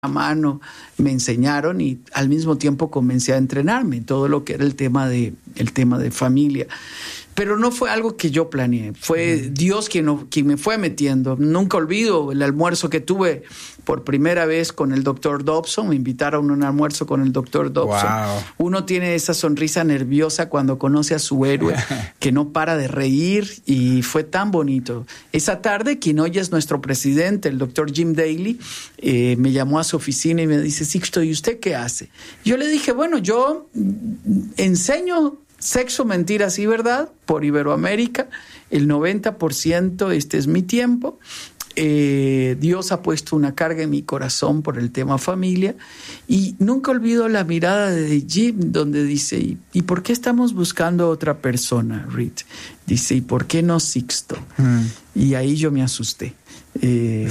mano me enseñaron y al mismo tiempo comencé a entrenarme todo lo que era el tema de familia. Pero no fue algo que yo planeé, fue Dios quien me fue metiendo. Nunca olvido el almuerzo que tuve por primera vez con el Dr. Dobson. Me invitaron a un almuerzo con el Dr. Dobson. Wow. Uno tiene esa sonrisa nerviosa cuando conoce a su héroe, que no para de reír, y fue tan bonito. Esa tarde, quien hoy es nuestro presidente, el Dr. Jim Daly, me llamó a su oficina y me dice: Sixto, ¿y usted qué hace? Yo le dije: bueno, yo enseño Sexo, Mentiras y Verdad por Iberoamérica. El 90% es mi tiempo. Dios ha puesto una carga en mi corazón por el tema familia. Y nunca olvido la mirada de Jim, donde dice: ¿y por qué estamos buscando a otra persona, Reed? Dice: ¿y por qué no Sixto? Y ahí yo me asusté. Qué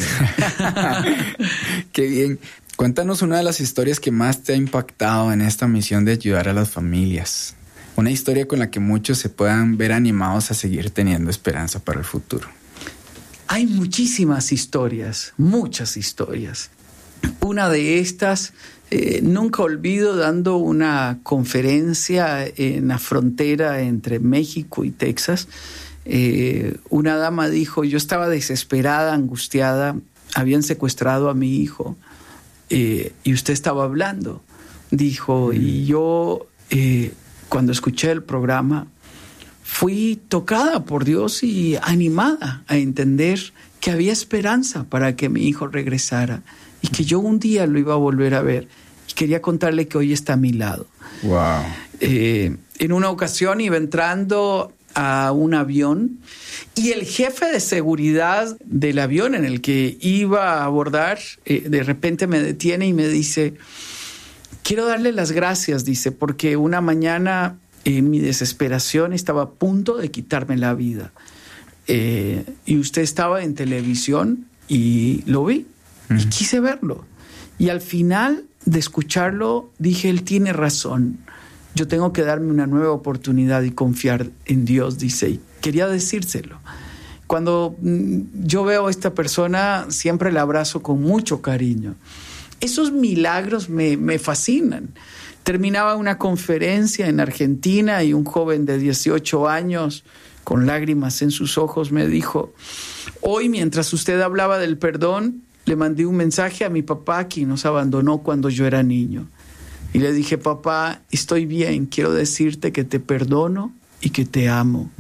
bien. Cuéntanos una de las historias que más te ha impactado en esta misión de ayudar a las familias. Una historia con la que muchos se puedan ver animados a seguir teniendo esperanza para el futuro. Hay muchísimas historias, muchas historias. Una de estas, nunca olvido, dando una conferencia en la frontera entre México y Texas, una dama dijo: yo estaba desesperada, angustiada, habían secuestrado a mi hijo y usted estaba hablando. Dijo, y yo... cuando escuché el programa, fui tocada por Dios y animada a entender que había esperanza para que mi hijo regresara y que yo un día lo iba a volver a ver. Y quería contarle que hoy está a mi lado. Wow. En una ocasión iba entrando a un avión y el jefe de seguridad del avión en el que iba a abordar, de repente me detiene y me dice: quiero darle las gracias, dice, porque una mañana en mi desesperación estaba a punto de quitarme la vida. Y usted estaba en televisión y lo vi y quise verlo. Y al final de escucharlo dije: él tiene razón. Yo tengo que darme una nueva oportunidad y confiar en Dios, dice. Y quería decírselo. Cuando yo veo a esta persona, siempre la abrazo con mucho cariño. Esos milagros me fascinan. Terminaba una conferencia en Argentina y un joven de 18 años, con lágrimas en sus ojos, me dijo: hoy, mientras usted hablaba del perdón, le mandé un mensaje a mi papá, quien nos abandonó cuando yo era niño. Y le dije: papá, estoy bien, quiero decirte que te perdono y que te amo.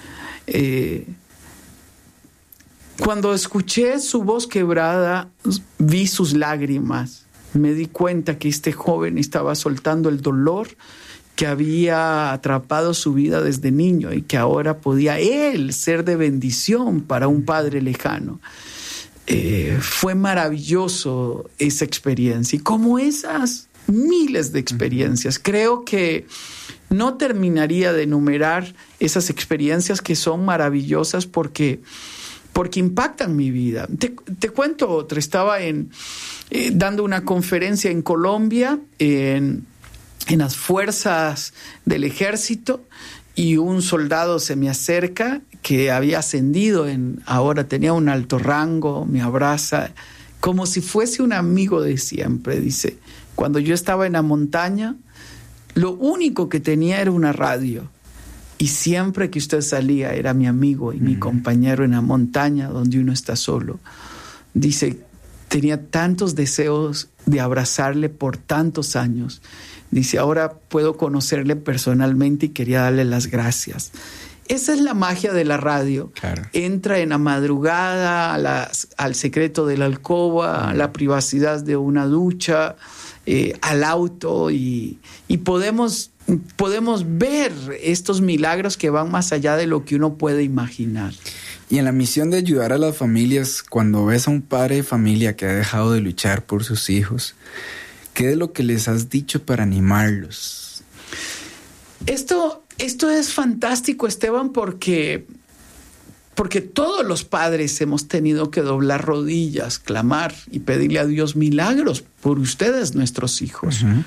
Cuando escuché su voz quebrada, vi sus lágrimas. Me di cuenta que este joven estaba soltando el dolor que había atrapado su vida desde niño y que ahora podía él ser de bendición para un padre lejano. Fue maravilloso esa experiencia. Y como esas miles de experiencias, creo que no terminaría de enumerar esas experiencias que son maravillosas porque impactan mi vida. Te cuento otra. Estaba dando una conferencia en Colombia, en las fuerzas del ejército, y un soldado se me acerca que había ascendido, ahora tenía un alto rango, me abraza como si fuese un amigo de siempre. Dice: cuando yo estaba en la montaña, lo único que tenía era una radio. Y siempre que usted salía era mi amigo y mi compañero en la montaña donde uno está solo. Dice: tenía tantos deseos de abrazarle por tantos años. Dice: ahora puedo conocerle personalmente y quería darle las gracias. Esa es la magia de la radio. Claro. Entra en la madrugada, al secreto de la alcoba, a la privacidad de una ducha, al auto, y podemos ver estos milagros que van más allá de lo que uno puede imaginar. Y en la misión de ayudar a las familias, cuando ves a un padre de familia que ha dejado de luchar por sus hijos, ¿qué es lo que les has dicho para animarlos? Esto es fantástico, Esteban, porque todos los padres hemos tenido que doblar rodillas, clamar y pedirle a Dios milagros por ustedes, nuestros hijos.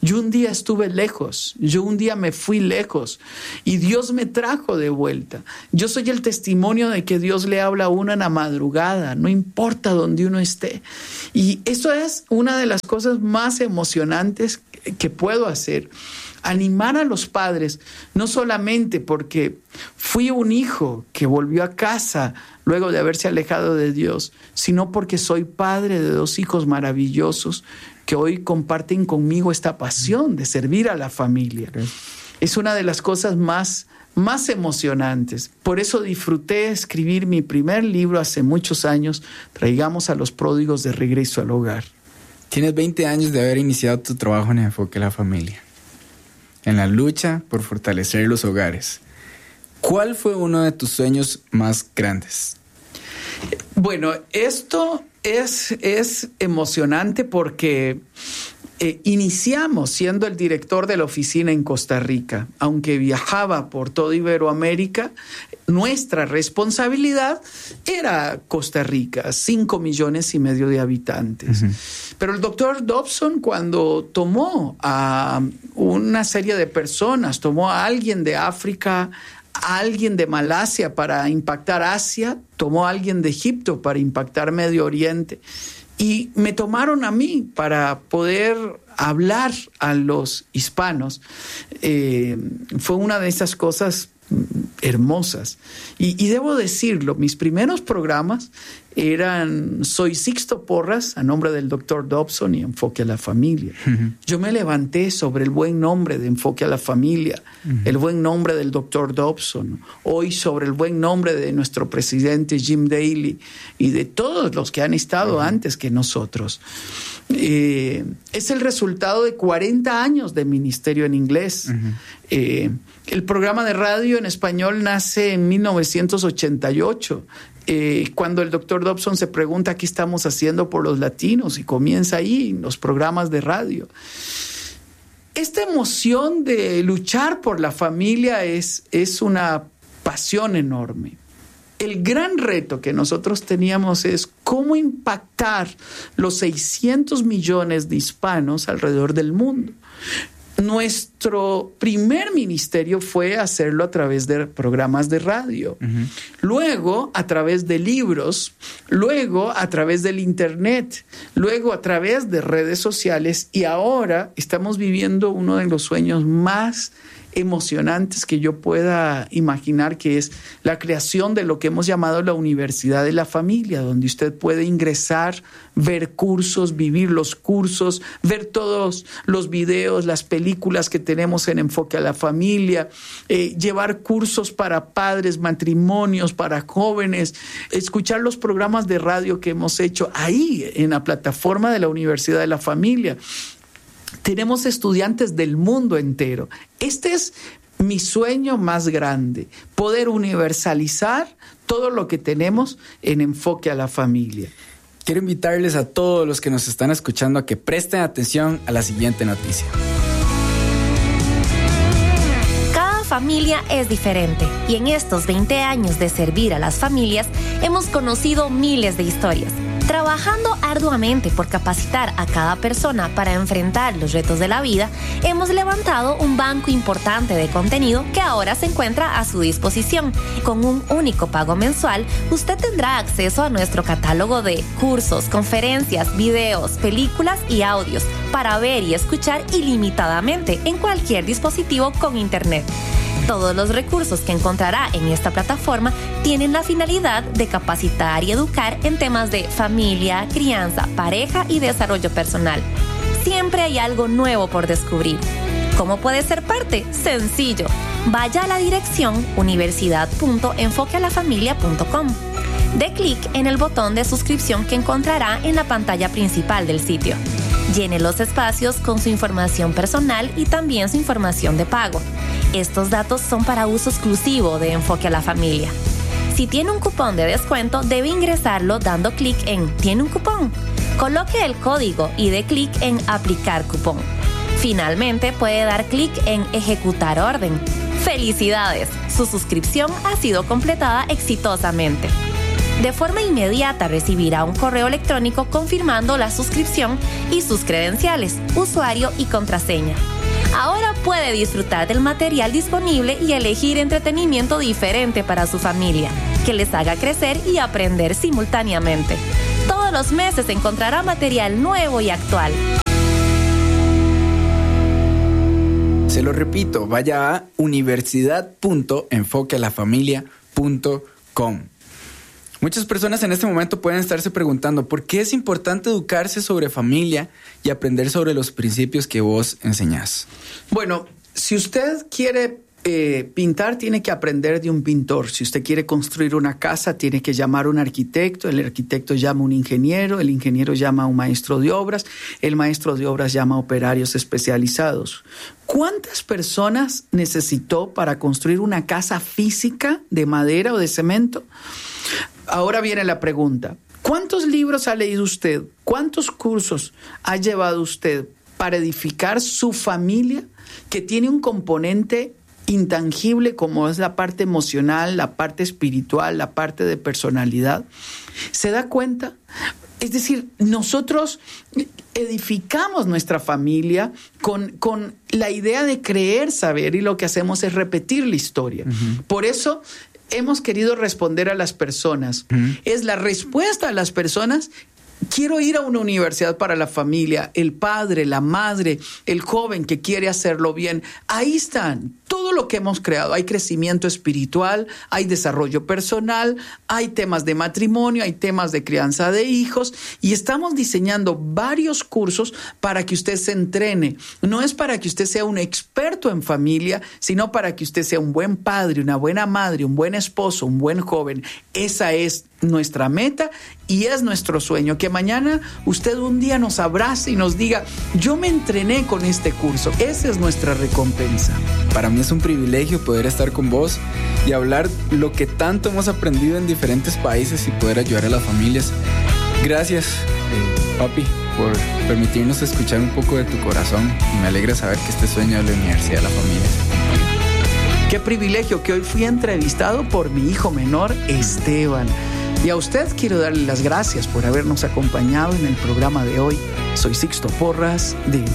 Yo un día estuve lejos, yo un día me fui lejos y Dios me trajo de vuelta. Yo soy el testimonio de que Dios le habla a uno en la madrugada, no importa donde uno esté. Y eso es una de las cosas más emocionantes que puedo hacer. Animar a los padres, no solamente porque fui un hijo que volvió a casa luego de haberse alejado de Dios, sino porque soy padre de 2 hijos maravillosos que hoy comparten conmigo esta pasión de servir a la familia. Es una de las cosas más emocionantes. Por eso disfruté escribir mi primer libro hace muchos años, Traigamos a los pródigos de regreso al hogar. Tienes 20 años de haber iniciado tu trabajo en Enfoque a la Familia, en la lucha por fortalecer los hogares. ¿Cuál fue uno de tus sueños más grandes? Bueno, esto es emocionante porque iniciamos siendo el director de la oficina en Costa Rica. Aunque viajaba por toda Iberoamérica, nuestra responsabilidad era Costa Rica, 5,5 millones de habitantes. Uh-huh. Pero el doctor Dobson, cuando tomó a una serie de personas, tomó a alguien de África, a alguien de Malasia para impactar Asia, tomó a alguien de Egipto para impactar Medio Oriente, y me tomaron a mí para poder hablar a los hispanos. Fue una de esas cosas hermosas. Y debo decirlo, mis primeros programas eran Soy Sixto Porras, a nombre del doctor Dobson, y Enfoque a la Familia. Uh-huh. Yo me levanté sobre el buen nombre de Enfoque a la Familia, uh-huh, el buen nombre del doctor Dobson, hoy sobre el buen nombre de nuestro presidente Jim Daly y de todos los que han estado, uh-huh, antes que nosotros. Es el resultado de 40 años de ministerio en inglés. Uh-huh. El programa de radio en español nace en 1988. Cuando el doctor Dobson se pregunta qué estamos haciendo por los latinos, y comienza ahí los programas de radio. Esta emoción de luchar por la familia es una pasión enorme. El gran reto que nosotros teníamos es cómo impactar los 600 millones de hispanos alrededor del mundo. Nuestro primer ministerio fue hacerlo a través de programas de radio, uh-huh, luego a través de libros, luego a través del internet, luego a través de redes sociales, y ahora estamos viviendo uno de los sueños más emocionantes que yo pueda imaginar, que es la creación de lo que hemos llamado la Universidad de la Familia, donde usted puede ingresar, ver cursos, vivir los cursos, ver todos los videos, las películas que tenemos en Enfoque a la Familia, llevar cursos para padres, matrimonios, para jóvenes, escuchar los programas de radio que hemos hecho ahí en la plataforma de la Universidad de la Familia. Tenemos estudiantes del mundo entero. Este es mi sueño más grande, poder universalizar todo lo que tenemos en Enfoque a la Familia. Quiero invitarles a todos los que nos están escuchando a que presten atención a la siguiente noticia. Cada familia es diferente, y en estos 20 años de servir a las familias hemos conocido miles de historias. Trabajando arduamente por capacitar a cada persona para enfrentar los retos de la vida, hemos levantado un banco importante de contenido que ahora se encuentra a su disposición. Con un único pago mensual, usted tendrá acceso a nuestro catálogo de cursos, conferencias, videos, películas y audios para ver y escuchar ilimitadamente en cualquier dispositivo con internet. Todos los recursos que encontrará en esta plataforma tienen la finalidad de capacitar y educar en temas de familia, crianza, pareja y desarrollo personal. Siempre hay algo nuevo por descubrir. ¿Cómo puede ser parte? Sencillo. Vaya a la dirección universidad.enfoquealafamilia.com. Dé clic en el botón de suscripción que encontrará en la pantalla principal del sitio. Llene los espacios con su información personal y también su información de pago. Estos datos son para uso exclusivo de Enfoque a la Familia. Si tiene un cupón de descuento, debe ingresarlo dando clic en «Tiene un cupón». Coloque el código y dé clic en «Aplicar cupón». Finalmente, puede dar clic en «Ejecutar orden». ¡Felicidades! Su suscripción ha sido completada exitosamente. De forma inmediata recibirá un correo electrónico confirmando la suscripción y sus credenciales, usuario y contraseña. Ahora puede disfrutar del material disponible y elegir entretenimiento diferente para su familia, que les haga crecer y aprender simultáneamente. Todos los meses encontrará material nuevo y actual. Se lo repito, vaya a universidad.enfoquealafamilia.com. Muchas personas en este momento pueden estarse preguntando ¿por qué es importante educarse sobre familia y aprender sobre los principios que vos enseñás? Bueno, si usted quiere pintar, tiene que aprender de un pintor. Si usted quiere construir una casa, tiene que llamar a un arquitecto. El arquitecto llama a un ingeniero. El ingeniero llama a un maestro de obras. El maestro de obras llama a operarios especializados. ¿Cuántas personas necesitó para construir una casa física de madera o de cemento? Ahora viene la pregunta. ¿Cuántos libros ha leído usted? ¿Cuántos cursos ha llevado usted para edificar su familia que tiene un componente intangible como es la parte emocional, la parte espiritual, la parte de personalidad? ¿Se da cuenta? Es decir, nosotros edificamos nuestra familia con la idea de creer, saber, y lo que hacemos es repetir la historia. Uh-huh. Por eso hemos querido responder a las personas. Uh-huh. Es la respuesta a las personas. Quiero ir a una universidad para la familia, el padre, la madre, el joven que quiere hacerlo bien. Ahí están, todo lo que hemos creado. Hay crecimiento espiritual, hay desarrollo personal, hay temas de matrimonio, hay temas de crianza de hijos y estamos diseñando varios cursos para que usted se entrene. No es para que usted sea un experto en familia, sino para que usted sea un buen padre, una buena madre, un buen esposo, un buen joven. Esa es nuestra meta y es nuestro sueño, que mañana usted un día nos abrace y nos diga, yo me entrené con este curso. Esa es nuestra recompensa. Para mí es un privilegio poder estar con vos y hablar lo que tanto hemos aprendido en diferentes países y poder ayudar a las familias. Gracias, papi, por permitirnos escuchar un poco de tu corazón y me alegra saber que este sueño de la Universidad de la Familia se cumple. Qué privilegio que hoy fui entrevistado por mi hijo menor, Esteban. Y a usted quiero darle las gracias por habernos acompañado en el programa de hoy. Soy Sixto Porras de